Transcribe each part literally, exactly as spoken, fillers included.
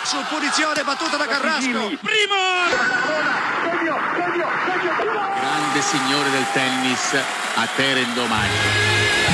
Su punizione battuta da Carrasco. Primo! Grande signore del tennis a Teren domani.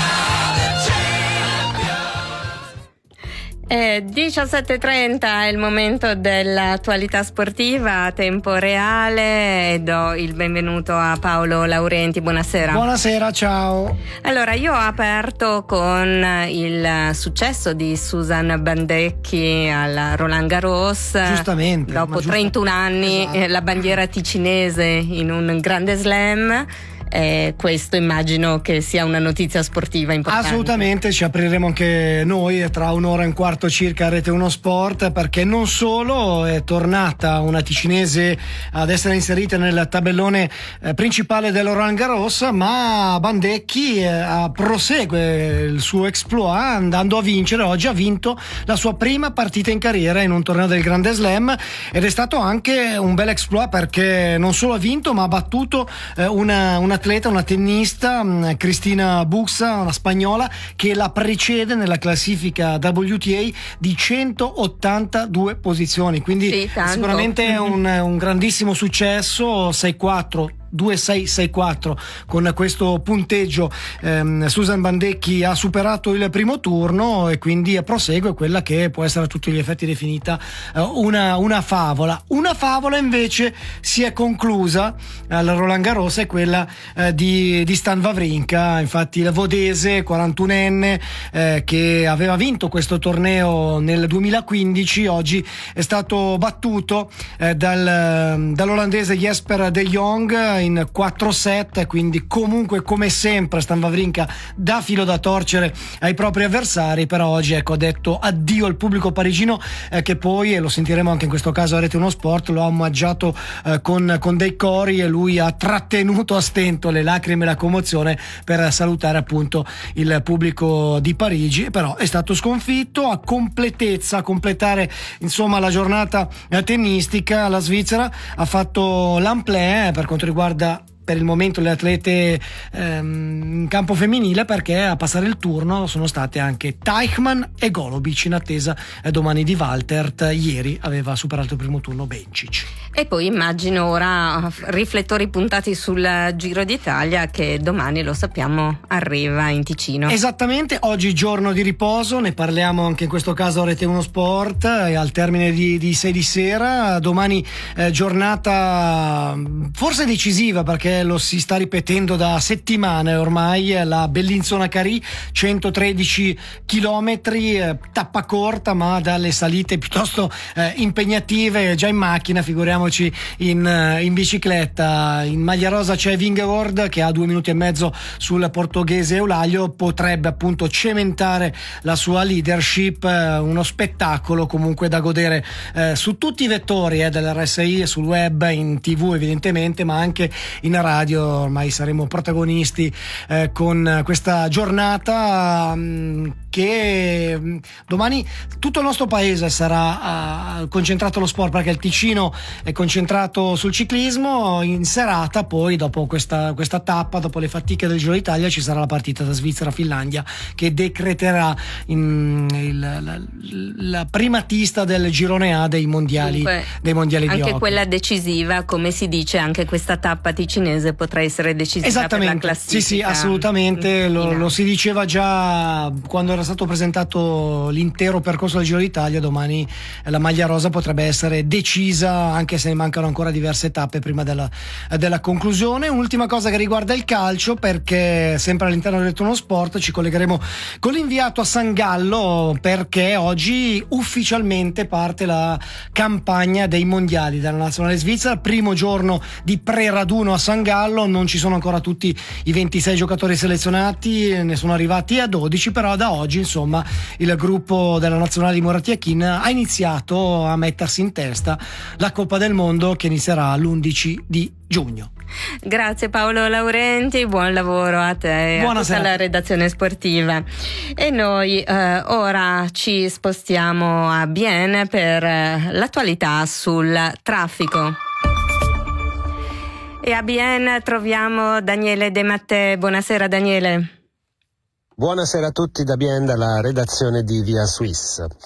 Eh, diciassette e trenta è il momento dell'attualità sportiva a tempo reale e do il benvenuto a Paolo Laurenti. Buonasera. Buonasera, ciao. Allora, io ho aperto con il successo di Susan Bandecchi al Roland Garros. Giustamente. Dopo giusto... trentuno anni, esatto. eh, la bandiera ticinese in un grande slam. Eh, questo immagino che sia una notizia sportiva importante. Assolutamente, ci apriremo anche noi tra un'ora e un quarto circa a Rete uno Sport, perché non solo è tornata una ticinese ad essere inserita nel tabellone eh, principale del Roland Garros, ma Bandecchi eh, prosegue il suo exploit andando a vincere. Oggi ha vinto la sua prima partita in carriera in un torneo del Grande Slam ed è stato anche un bel exploit perché non solo ha vinto ma ha battuto eh, una, una atleta, una tennista, Cristina Buxa, una spagnola, che la precede nella classifica W T A di centottantadue posizioni, quindi sì, sicuramente è un, un grandissimo successo. sei quattro due sei sei quattro con questo punteggio. ehm, Susan Bandecchi ha superato il primo turno e quindi prosegue quella che può essere a tutti gli effetti definita eh, una, una favola. Una favola invece si è conclusa al Roland Garros, è quella eh, di, di Stan Wawrinka. Infatti il vodese quarantunenne eh, che aveva vinto questo torneo nel duemilaquindici oggi è stato battuto eh, dal, dall'olandese Jesper de Jong in quattro set, quindi comunque come sempre Stan Wawrinka dà filo da torcere ai propri avversari. Però oggi ecco ha detto addio al pubblico parigino eh, che poi, e lo sentiremo anche in questo caso a Rete uno Sport, lo ha omaggiato eh, con, con dei cori, e lui ha trattenuto a stento le lacrime e la commozione per salutare appunto il pubblico di Parigi. Però è stato sconfitto. A completezza, a completare insomma la giornata eh, tennistica, la Svizzera ha fatto l'amplè eh, per quanto riguarda per il momento le atlete ehm, in campo femminile, perché a passare il turno sono state anche Teichmann e Golobic, in attesa eh, domani di Waltert. Ieri aveva superato il primo turno Bencic. E poi immagino ora riflettori puntati sul Giro d'Italia, che domani, lo sappiamo, arriva in Ticino. Esattamente, oggi giorno di riposo, ne parliamo anche in questo caso a Rete uno Sport e al termine di, di sei di sera. Domani eh, giornata forse decisiva, perché lo si sta ripetendo da settimane ormai, la Bellinzona-Carì, centotredici chilometri, eh, tappa corta ma dalle salite piuttosto eh, impegnative. Già in macchina, figuriamoci in, eh, in bicicletta. In maglia rosa c'è Vingegaard che ha due minuti e mezzo sul portoghese Eulaglio, potrebbe appunto cementare la sua leadership. Eh, uno spettacolo comunque da godere eh, su tutti i vettori eh, dell'R S I, sul web, in tv evidentemente, ma anche in radio. Ormai saremo protagonisti eh, con questa giornata mh, che mh, domani tutto il nostro paese sarà uh, concentrato allo sport, perché il Ticino è concentrato sul ciclismo. In serata poi, dopo questa, questa tappa, dopo le fatiche del Giro d'Italia, ci sarà la partita da Svizzera-Finlandia che decreterà in, il, la, la primatista del girone A dei mondiali, Dunque, dei mondiali di anche hockey. quella decisiva, come si dice, anche questa tappa ticinese potrà essere decisiva per la classifica. Sì, sì, assolutamente. Lo, lo si diceva già quando era stato presentato l'intero percorso del Giro d'Italia. Domani la maglia rosa potrebbe essere decisa, anche se ne mancano ancora diverse tappe prima della, della conclusione. Un'ultima cosa che riguarda il calcio, perché sempre all'interno del Rete uno Sport ci collegheremo con l'inviato a San Gallo, perché oggi ufficialmente parte la campagna dei mondiali della nazionale svizzera. Primo giorno di pre-raduno a San Gallo, non ci sono ancora tutti i ventisei giocatori selezionati, ne sono arrivati a dodici, però da oggi insomma il gruppo della nazionale di Murat Yakin ha iniziato a mettersi in testa la Coppa del Mondo, che inizierà l'undici di giugno. Grazie Paolo Laurenti, buon lavoro a te e a tutta la redazione sportiva. E noi eh, ora ci spostiamo a Bienne per eh, l'attualità sul traffico. E a Bienne troviamo Daniele De Mattei. Buonasera Daniele. Buonasera a tutti da Bienne, dalla redazione di Via Suisse.